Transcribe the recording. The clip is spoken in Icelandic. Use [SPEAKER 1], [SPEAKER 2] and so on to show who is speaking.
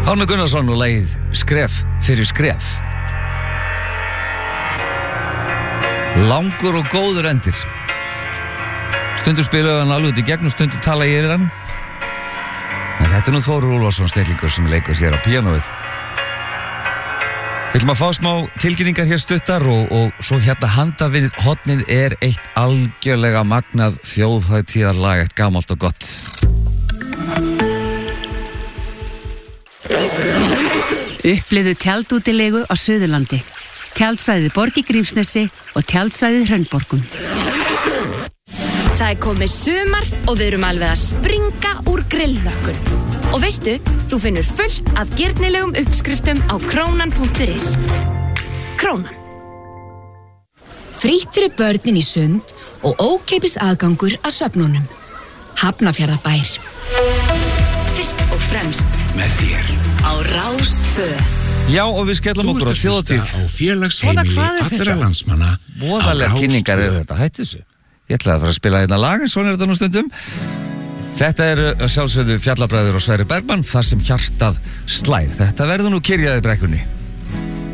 [SPEAKER 1] Pálmi Gunnarsson og lagið Skref fyrir skref. Langur og góður endir. Stundur spilaði hann alveg út í gegn og stundur tala ég yfir hann. En þetta nú Þórður Úlfarsson snillingur sem leikur hér á píanóið. Við ætlum að fá smá tilkynningar hér stuttar og svo hérna handa við hornið er eitt algjörlega magnað þjóðhátíðarlag, eitt gamalt og gott.
[SPEAKER 2] Upplifðu tjaldútilegu á Suðurlandi. Tjaldsvæðið Borg í Grímsnesi og tjaldsvæðið Hraunborgum.
[SPEAKER 3] Það er komið sumar og við erum alveg að springa úr grillrökkun. Og veistu, þú finnur fullt af girnilegum uppskriftum á krónan.is. Krónan.
[SPEAKER 4] Frítt fyrir börnin í sund og ókeypis aðgangur að söfnunum. Hafnarfjarðarbær.
[SPEAKER 3] Fyrst og fremst
[SPEAKER 5] með þér
[SPEAKER 3] á Rástvö.
[SPEAKER 1] Já, og við skellum okkur á þjóðatíð.
[SPEAKER 5] Á félagsheimili allra landsmanna.
[SPEAKER 1] Voðalega kynningar er þetta, hættu þessu. Ég ætlaði að fara að spila hérna lag, en svona er þetta nú stundum. Þetta er sjálfsögðu Fjallabræður og Sverrir Bergmann, þar sem hjartað slær. Þetta verður nú kyrjaði brekkunni.